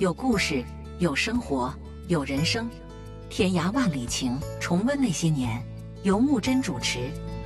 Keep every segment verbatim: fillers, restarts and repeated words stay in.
有故事，有生活，有人生，天涯万里情，重温那些年，由木真主持。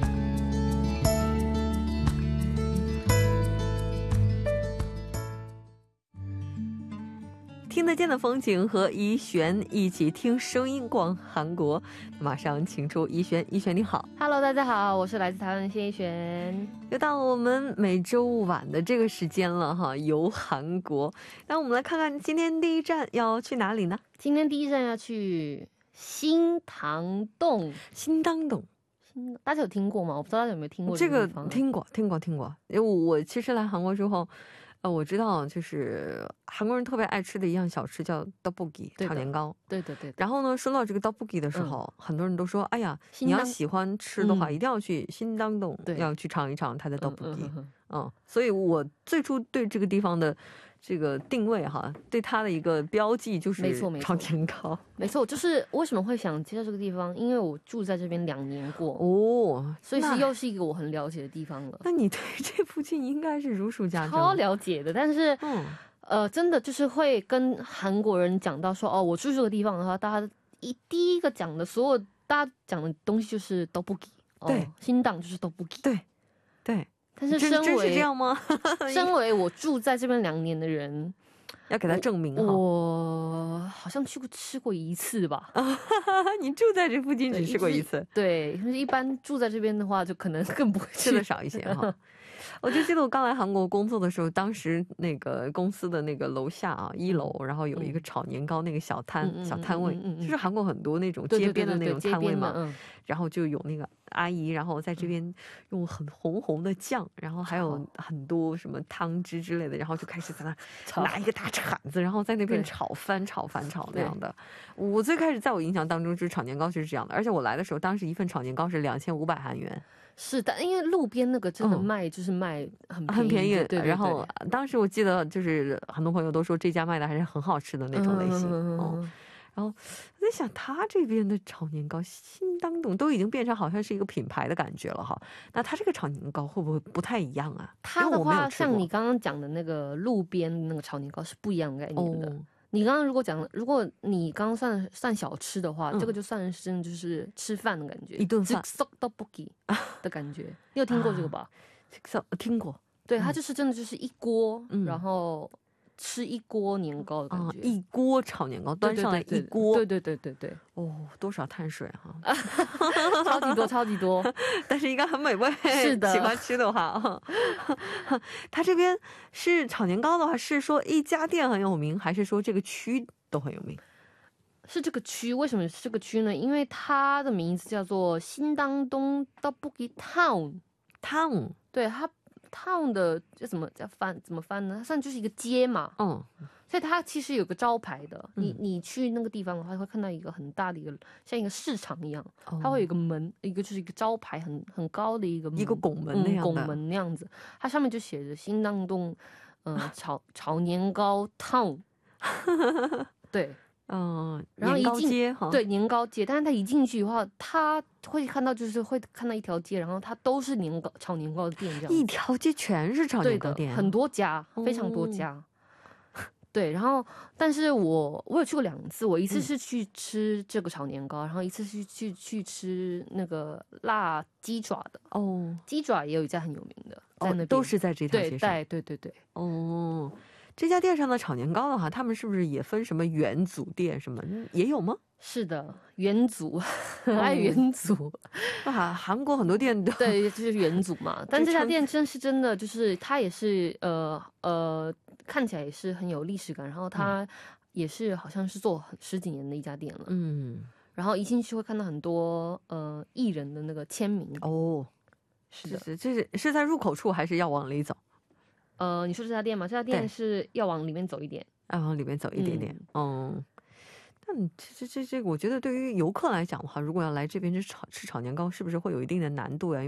听得见的风景和怡璇一起听声音逛韩国，马上请出怡璇。怡璇你好。 Hello， 大家好，我是来自台湾的谢怡璇。 又到了我们每周五晚的这个时间了哈，游韩国。那我们来看看今天第一站要去哪里呢？ 今天第一站要去新堂洞。 新堂洞， 大家有听过吗？我不知道大家有没有听过这个地方。 听过听过听过，因为我其实来韩国之后，呃，我知道就是韩国人特别爱吃的一样小吃叫떡볶이炒年糕。 对对对。 然后呢，说到这个떡볶이的时候，很多人都说，哎呀，你要喜欢吃的话，一定要去新堂洞，要去尝一尝它的떡볶이。嗯，所以我最初对这个地方的这个定位哈，对它的一个标记就是炒年糕。没错， 就是为什么会想介绍这个地方，因为我住在这边两年过哦，所以是又是一个我很了解的地方了。 那你对这附近应该是如数家珍， 超了解的。但是嗯呃，真的就是会跟韩国人讲到说，哦，我住这个地方的话，大家一第一个讲的所有大家讲的东西就是떡볶이。对，新堂就是떡볶이。对对。但是身为真是这样吗？身为我住在这边两年的人， 要给他证明哈。 我好像去过吃过一次吧。 你住在这附近只吃过一次？ 对，因为一般住在这边的话，就可能更不会吃的少一些哈。我就记得我刚来韩国工作的时候，当时那个公司的那个楼下啊，一楼，然后有一个炒年糕那个小摊、嗯、小摊位，嗯嗯、就是韩国很多那种街边的那种摊位嘛。对对对对，然后就有那个阿姨，然后在这边用很红红的酱，然后还有很多什么汤汁之类的，然后就开始在那拿一个大铲子，然后在那边炒翻炒翻炒那样的。我最开始在我印象当中，就是炒年糕就是这样的，而且我来的时候，当时一份炒年糕是两千五百韩元。 是的，因为路边那个真的卖就是卖很很便宜， 对对对。 然后当时我记得就是很多朋友都说这家卖的还是很好吃的那种类型。嗯嗯、然后我在想，他这边的炒年糕新堂洞都已经变成好像是一个品牌的感觉了哈。那他这个炒年糕会不会不太一样啊？ 他的话，像你刚刚讲的那个路边那个炒年糕是不一样的概念的。哦，你刚刚如果讲，如果你刚刚算算小吃的话，嗯、这个就算是真的就是吃饭的感觉，一顿饭떡볶이的感觉。你有听过这个吧？ 啊、听过。 对，它就是真的就是一锅，嗯、然后吃一锅年糕的感觉。啊、 一锅炒年糕端上来一锅， 对对对对对对。 哦，多少碳水哈、 啊！超级多，超级多， 但是应该很美味。 是的， 喜欢吃的话，他这边是炒年糕的话，是说一家店很有名，还是说这个区都很有名？ 是这个区。为什么是这个区呢？因为它的名字叫做新堂洞떡볶이 town town。 对，它 town 的这怎么叫翻？怎么翻呢？它算就是一个街嘛。嗯。所以它其实有个招牌的，你你去那个地方的话，会看到一个很大的一个像一个市场一样，它会有一个门，一个就是一个招牌很很高的一个一个拱门那样的、嗯、 拱门那样子，它上面就写着新堂洞，嗯、呃，炒炒年糕 town。对， 嗯，然后一进对年糕街，但是它一进去的话，它会看到就是会看到一条街，然后它都是年糕炒年糕的店，这样一条街全是炒年糕店， 很多家，非常多家。哦，对，然后但是我我有去过两次，我一次是去吃这个炒年糕，嗯、然后一次是去去吃那个辣鸡爪的。哦，鸡爪也有一家很有名的，在那边、哦、 都是在这条街上。 对对对对。 哦，这家店上的炒年糕的话，他们是不是也分什么元祖店什么也有吗？ 是的，元祖，很爱元祖。 啊，韩国很多店都对，就是元祖嘛。但这家店真是真的，就是它也是呃呃，看起来也是很有历史感，然后它也是好像是做十几年的一家店了。嗯，然后一进去会看到很多呃艺人的那个签名。哦， 是的，是这是是在入口处还是要往里走？ 呃，你说这家店吗？这家店是要往里面走一点， 要往里面走一点点。嗯。嗯，但这这这这，我觉得对于游客来讲的话，如果要来这边吃炒吃炒年糕，是不是会有一定的难度呀？